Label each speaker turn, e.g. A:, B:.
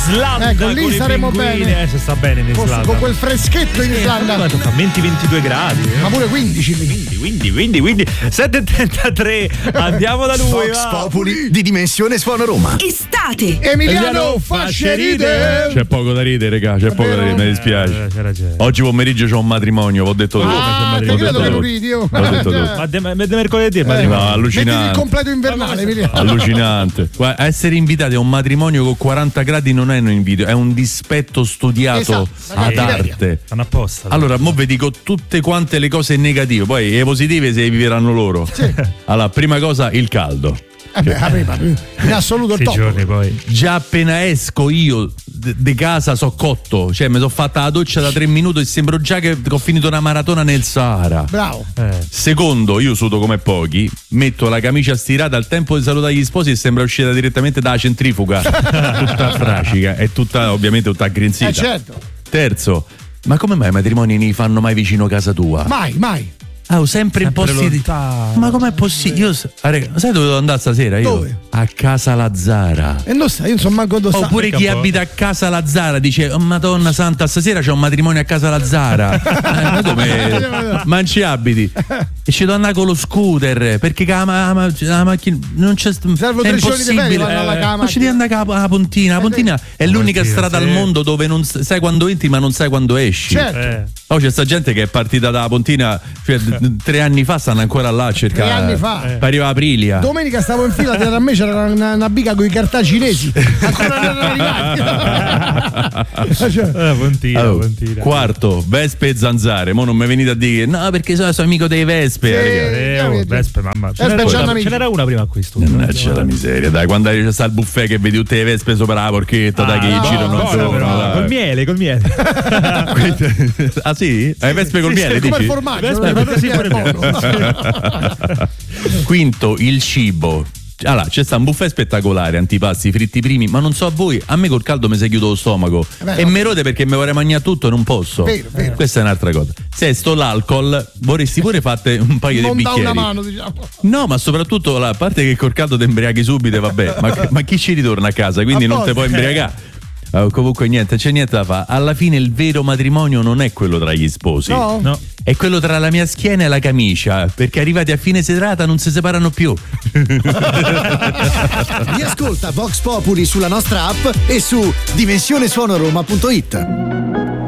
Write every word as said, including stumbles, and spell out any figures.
A: Islanda.
B: Ecco, lì
A: con i
B: saremo
A: pinguini.
B: bene.
A: Eh, si sta bene in Islanda.
B: Con, con quel freschetto in Islanda.
A: Quanto fa? venti ventidue gradi. Eh?
B: Ma pure quindici lì.
A: Quindi, quindi, quindi, quindi sette e trentatré. Andiamo da lui.
C: Vox
A: va.
C: Populi di Dimensione Suono Roma.
D: Estate.
B: Emiliano facce ridere.
E: C'è poco da ridere, raga, c'è poco da ridere, mi dispiace.
A: Eh, c'è ragione.
E: Oggi pomeriggio c'ho un matrimonio, ho detto tutto.
B: Ah,
E: Ho
B: te
E: detto
B: credo che
E: tutto.
B: lo ridi io.
E: Ho detto tutto.
A: Ma de, ma de mercoledì è
B: Eh,
A: matrimonio.
E: No,
B: mettiti il
E: allucinante.
B: completo invernale, Emiliano.
E: Allucinante. Guarda, essere invitati a un matrimonio con quaranta gradi non è un invidio, è un dispetto studiato
B: Esatto,
E: ad
B: una
E: arte.
A: Fanno apposta.
E: Allora, mo vi dico tutte quante le cose negative, poi le positive se le viveranno loro. Allora, prima cosa, il caldo.
B: Eh beh, arriva, in assoluto il
A: Sei
B: top.
A: giorni poi.
E: Già appena esco io di casa so cotto, cioè mi sono fatta la doccia da tre minuti e sembro già che ho finito una maratona nel Sahara.
B: Bravo.
A: Eh.
E: Secondo, io sudo come pochi, metto la camicia stirata al tempo di salutare gli sposi e sembra uscita direttamente dalla centrifuga, tutta fracica e tutta ovviamente tutta aggrinzita.
B: Eh certo.
E: Terzo, ma come mai i matrimoni non li fanno mai vicino a casa tua?
B: Mai, mai.
E: Ah, ho sempre in
A: Sempre
E: posti di...
A: lontano.
E: Ma com'è possibile? Io, ah, raga, sai dove devo andare stasera? Io?
B: Dove?
E: A casa Lazzara.
B: E non sai, io non so manco dove sta.
E: Oppure chi
A: Perché un po'?
E: abita a casa Lazzara dice: oh, Madonna Santa, stasera c'è un matrimonio a casa Lazzara. eh, ma come? Ma non ci abiti? E ci devo andare con lo scooter perché la, ma- ma- la macchina non c'è.
B: Servo
E: è
B: tre giorni di ferie,
E: impossibile.
B: vanno alla cama.
E: Ma ci devi andare a la Pontina. La Pontina è l'unica
A: Pontina,
E: strada
A: sì.
E: al mondo dove non s- sai quando entri, ma non sai quando esci.
B: Certo.
A: Eh.
E: Oh, c'è sta gente che è partita dalla Pontina, cioè, d- tre anni fa stanno ancora là a cercare.
B: Tre anni fa.
E: Eh. Arriva Aprilia.
B: Domenica stavo in fila dietro a me, c'era una, una biga con i cartacei cinesi. Ancora non erano arrivati. Cioè,
A: Eh, Pontina,
E: Oh,
A: Pontina.
E: quarto, vespe e zanzare. Mo non mi venite a dire no perché sono, sono amico dei vespe.
B: Sì.
E: raga.
A: Eh,
B: Eh,
A: oh,
B: vedi.
A: Vespe, mamma. Ce
B: Vespe
A: n'era,
B: c'hanno
A: una,
B: amici.
A: ce n'era una prima qui stu.
E: Mannaggia la miseria, dai, quando c'è sta il buffet che vedi tutte le vespe sopra la porchetta, dai, che
A: no,
E: gli girano
A: buona
E: attorno,
A: però,
E: dai.
A: col miele, col miele.
E: Ah sì? Hai vespe col miele,
B: come il
E: dici?
B: formaggio.
A: Vespe,
B: non è
A: fatto sì,
B: perché
A: pure
B: è buono.
E: Quinto, il cibo. Allora, c'è sta un buffet spettacolare, antipasti, fritti primi, ma non so a voi, a me col caldo mi si chiude lo stomaco
B: beh,
E: e
B: no.
E: mi rode perché mi vorrei mangiare tutto e non posso.
B: Vero, vero.
E: Questa è un'altra cosa. Sesto, l'alcol, vorresti pure fatte un paio
B: Non
E: di
B: dà
E: bicchieri.
B: una mano, diciamo.
E: No, ma soprattutto la- a parte che col caldo ti imbriachi subito, vabbè, ma, ma chi ci ritorna a casa? Quindi non ti puoi imbriagare. Eh, comunque niente, c'è niente da fare. Alla fine il vero matrimonio non è quello tra gli sposi.
B: No?
A: No.
E: È quello tra la mia schiena e la camicia, perché arrivati a fine serata non si separano più.
C: Riascolta Vox Populi sulla nostra app e su dimensionesuonoroma punto it.